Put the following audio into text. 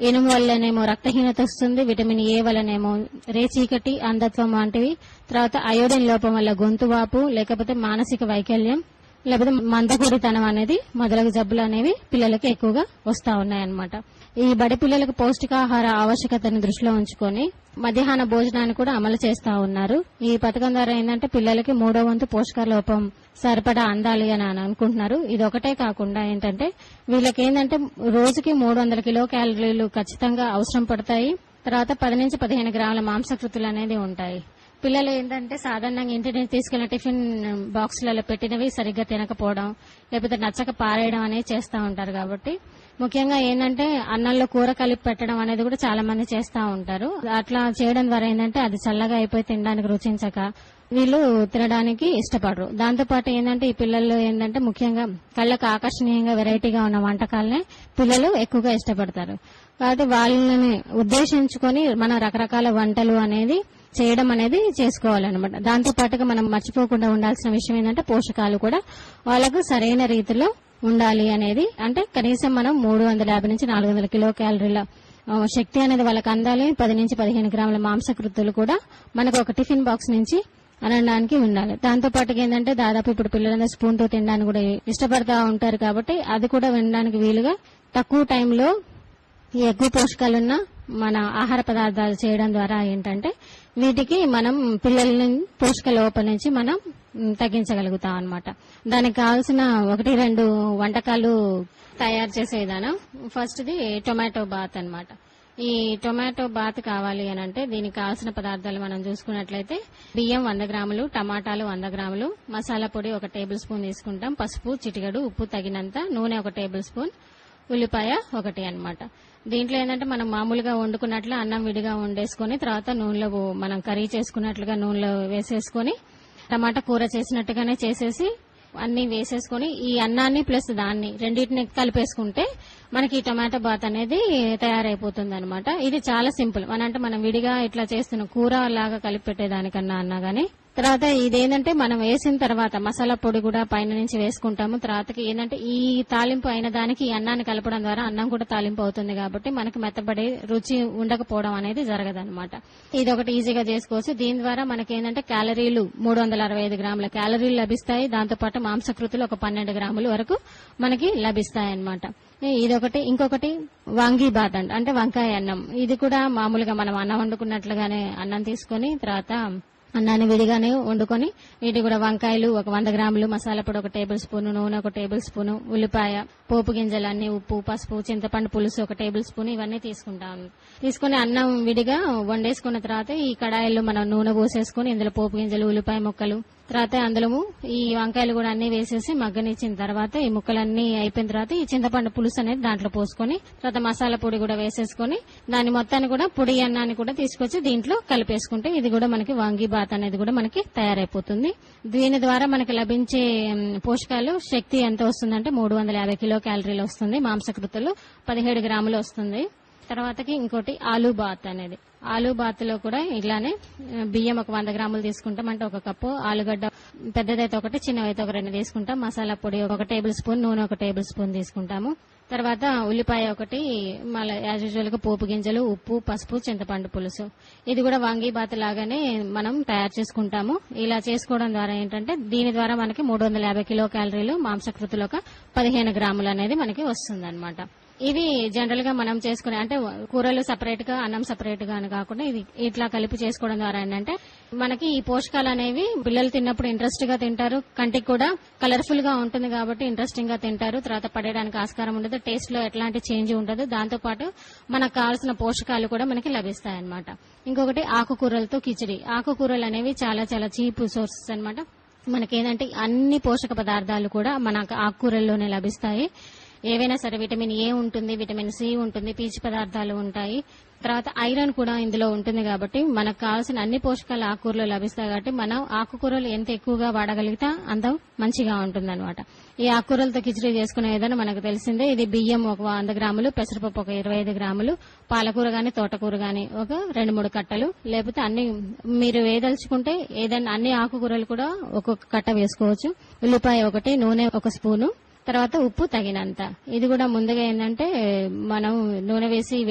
ఇనుము వల్లనేమో రక్తహీనత వస్తుంది, విటమిన్ ఏ వల్లనేమో రేచీకటి, అంధత్వం వంటివి, తర్వాత అయోడిన్ లోపం వల్ల గొంతు వాపు, లేకపోతే మానసిక వైకల్యం, లేకపోతే మందకొడితనం అనేది మొదలగు జబ్బులు అనేవి పిల్లలకి ఎక్కువగా వస్తా ఉన్నాయన్నమాట. ఈ బడి పిల్లలకు పౌష్టికాహార ఆవశ్యకతను దృష్టిలో ఉంచుకొని మధ్యాహ్న భోజనాన్ని కూడా అమలు చేస్తా ఉన్నారు. ఈ పథకం ద్వారా ఏంటంటే పిల్లలకి 3వ వంతు పోషక లోపం సరిపడా అందాలి అని అనుకుంటున్నారు. ఇది ఒకటే కాకుండా ఏంటంటే వీళ్ళకి ఏంటంటే రోజుకి 300 కిలో క్యాలరీలు ఖచ్చితంగా అవసరం పడతాయి. తర్వాత 10 నుంచి 15 గ్రాముల మాంసకృతులు అనేది ఉంటాయి. పిల్లలు ఏంటంటే సాధారణంగా ఇంటి నుంచి తీసుకెళ్లిన టిఫిన్ బాక్సులలో పెట్టినవి సరిగ్గా తినకపోవడం, లేకపోతే నచ్చక పారేయడం అనేది చేస్తూ ఉంటారు. కాబట్టి ముఖ్యంగా ఏంటంటే అన్నంలో కూర కలిపి పెట్టడం అనేది కూడా చాలా మంది చేస్తూ ఉంటారు. అట్లా చేయడం ద్వారా ఏంటంటే అది చల్లగా అయిపోయి తినడానికి రుచించక వీళ్ళు తినడానికి ఇష్టపడరు. దాంతోపాటు ఏంటంటే ఈ పిల్లలు ఏంటంటే ముఖ్యంగా కళ్ళకు ఆకర్షణీయంగా వెరైటీగా ఉన్న వంటకాలనే పిల్లలు ఎక్కువగా ఇష్టపడతారు. కాబట్టి వాళ్ళని ఉద్దేశించుకొని మనం రకరకాల వంటలు అనేది చేయడం అనేది చేసుకోవాలన్నమాట. దాంతో పాటుగా మనం మర్చిపోకుండా ఉండాల్సిన విషయం ఏంటంటే పోషకాలు కూడా వాళ్ళకు సరైన రీతిలో ఉండాలి అనేది. అంటే కనీసం మనం 350 నుంచి 400 కిలో క్యాలరీల శక్తి అనేది వాళ్ళకి అందాలి. 10 నుంచి 15 గ్రాముల మాంసకృతులు కూడా మనకు ఒక టిఫిన్ బాక్స్ నుంచి అనడానికి ఉండాలి. దాంతో పాటుగా ఏంటంటే దాదాపు ఇప్పుడు పిల్లలందరూ స్పూన్ తో తినడానికి కూడా ఇష్టపడతా ఉంటారు. కాబట్టి అది కూడా వినడానికి వీలుగా తక్కువ టైంలో ఎక్కువ పోషకాలున్న మన ఆహార పదార్థాలు చేయడం ద్వారా ఏంటంటే వీటికి మనం పిల్లల్ని పోషక లోపం నుంచి మనం తగ్గించగలుగుతాం అన్నమాట. దానికి కావాల్సిన 1-2 వంటకాలు తయారు చేసే విధానం. ఫస్ట్ది టొమాటో బాత్ అన్నమాట. ఈ టొమాటో బాత్ కావాలి అని అంటే దీనికి కావాల్సిన పదార్థాలు మనం చూసుకున్నట్లయితే బియ్యం 100 గ్రాములు, టమాటాలు 100 గ్రాములు, మసాలా పొడి 1 టేబుల్ స్పూన్ తీసుకుంటాం, పసుపు చిటికెడు, ఉప్పు తగినంత, నూనె 1 టేబుల్ స్పూన్, ఉల్లిపాయ 1 అన్నమాట. దీంట్లో ఏంటంటే మనం మామూలుగా వండుకున్నట్లు అన్నం విడిగా వండేసుకుని తర్వాత నూనెలో మనం కర్రీ చేసుకున్నట్లుగా నూనెలో వేసేసుకుని టమాటా కూర చేసినట్టుగానే చేసేసి అన్ని వేసేసుకుని ఈ అన్నాన్ని ప్లస్ దాన్ని రెండింటిని కలిపేసుకుంటే మనకి ఈ టమాటా బాత్ అనేది తయారైపోతుంది అనమాట. ఇది చాలా సింపుల్. మనం విడిగా ఇట్లా చేస్తున్నాం కూర లాగా కలిపి పెట్టేదానికన్నా అన్నా గానీ. తర్వాత ఇదేంటంటే మనం వేసిన తర్వాత మసాలా పొడి కూడా పైన నుంచి వేసుకుంటాము. తర్వాతకి ఏంటంటే ఈ తాలింపు అయిన దానికి ఈ అన్నాన్ని కలపడం ద్వారా అన్నం కూడా తాలింపు అవుతుంది. కాబట్టి మనకి మెత్తబడే రుచి ఉండకపోవడం అనేది జరగదన్నమాట. ఇది ఒకటి ఈజీగా చేసుకోవచ్చు. దీని ద్వారా మనకి ఏంటంటే క్యాలరీలు 365 గ్రాముల క్యాలరీలు లభిస్తాయి. దాంతోపాటు మాంసకృతులు ఒక 12 గ్రాముల వరకు మనకి లభిస్తాయి అన్నమాట. ఇదొకటి. ఇంకొకటి వాంగీ బాత్ అంటే వంకాయ అన్నం. ఇది కూడా మామూలుగా మనం అన్నం వండుకున్నట్లుగానే అన్నం తీసుకొని తర్వాత అన్నాన్ని విడిగానే వండుకొని వీటి కూడా వంకాయలు 100 గ్రాములు, మసాలా పొడి 1 టేబుల్ స్పూన్, నూనె 1 టేబుల్ స్పూన్, ఉల్లిపాయ, పోపు గింజలన్నీ, ఉప్పు, పసుపు, చింతపండు పులుసు 1 టేబుల్ స్పూన్ ఇవన్నీ తీసుకుంటాము. తీసుకుని అన్నం విడిగా వండేసుకున్న తర్వాత ఈ కడాయిల్లో మనం నూనె పోసేసుకుని ఇందులో పోపు గింజలు, ఉల్లిపాయ ముక్కలు, తర్వాత అందులో ఈ వంకాయలు కూడా అన్ని వేసేసి మగ్గనిచ్చిన తర్వాత ఈ ముక్కలన్నీ అయిపోయిన తర్వాత ఈ చింతపండు పులుసు అనేది దాంట్లో పోసుకొని తర్వాత మసాలా పొడి కూడా వేసేసుకుని దాని మొత్తాన్ని కూడా పొడి అన్నాన్ని కూడా తీసుకొచ్చి దీంట్లో కలిపేసుకుంటే ఇది కూడా మనకి వాంగీ బాత్ అనేది కూడా మనకి తయారైపోతుంది. దీని ద్వారా మనకి లభించే పోషకాలు శక్తి ఎంత వస్తుందంటే 350 కిలో క్యాలరీలు వస్తుంది. మాంసకృతులు 17 గ్రాములు వస్తుంది. తర్వాతకి ఇంకోటి ఆలూ బాత్ అనేది. ఆలూ బాత్ లో కూడా ఇలానే బియ్యం 100 గ్రాములు తీసుకుంటాం. అంటే 1 కప్పు, ఆలుగడ్డ పెద్దదైతే 1, చిన్నవైతే 2 తీసుకుంటాం, మసాలా పొడి 1 టేబుల్ స్పూన్, నూనె 1 టేబుల్ స్పూన్ తీసుకుంటాము. తర్వాత ఉల్లిపాయ 1, మళ్ళీ యాజ్ యూజువల్ గా పోపు గింజలు, ఉప్పు, పసుపు, చింతపండు పులుసు. ఇది కూడా వాంగీ బాత్ లాగానే మనం తయారు చేసుకుంటాము. ఇలా చేసుకోవడం ద్వారా ఏంటంటే దీని ద్వారా మనకి 350 కిలో క్యాలరీలు, మాంసకృతులు 15 గ్రాములు అనేది మనకి వస్తుంది అనమాట. ఇవి జనరల్ గా మనం చేసుకునే అంటే కూరలు సపరేట్ గా, అన్నం సపరేట్ గా అని కాకుండా ఇది ఇట్లా కలిపి చేసుకోవడం ద్వారా ఏంటంటే మనకి ఈ పోషకాలు అనేవి పిల్లలు తిన్నప్పుడు ఇంట్రెస్ట్ గా తింటారు. కంటికి కూడా కలర్ఫుల్ గా ఉంటుంది కాబట్టి ఇంట్రెస్టింగ్ గా తింటారు. తర్వాత పడేయడానికి ఆస్కారం ఉండదు. టేస్ట్ లో ఎట్లాంటి చేంజ్ ఉండదు. దాంతో పాటు మనకు కావాల్సిన పోషకాలు కూడా మనకి లభిస్తాయి అన్నమాట. ఇంకొకటి ఆకుకూరలతో కిచిడి. ఆకుకూరలు అనేవి చాలా చాలా చీప్ సోర్సెస్ అన్నమాట. మనకేంటంటే అన్ని పోషక పదార్థాలు కూడా మనకు ఆకుకూరల్లోనే లభిస్తాయి. ఏవైనా సరే విటమిన్ ఏ ఉంటుంది, విటమిన్ సి ఉంటుంది, పీచు పదార్థాలు ఉంటాయి. తర్వాత ఐరన్ కూడా ఇందులో ఉంటుంది. కాబట్టి మనకు కావాల్సిన అన్ని పోషకాలు ఆకుకూరలో లభిస్తాయి. కాబట్టి మనం ఆకుకూరలు ఎంత ఎక్కువగా వాడగలిగితే అంత మంచిగా ఉంటుందన్నమాట. ఈ ఆకుకూరలతో కిచిడి చేసుకునే విధానం మనకు తెలిసిందే. ఇది బియ్యం 100 గ్రాములు, పెసరపప్పు 25 గ్రాములు, పాలకూర గాని తోటకూర గాని 2-3 కట్టలు, లేకపోతే అన్ని మీరు వేదలుచుకుంటే ఏదైనా అన్ని ఆకుకూరలు కూడా ఒక్కొక్క కట్ట వేసుకోవచ్చు. ఉల్లిపాయ 1, నూనె 1 స్పూను, తర్వాత ఉప్పు తగినంత. ఇది కూడా ముందుగా ఏంటంటే మనం నూనె వేసి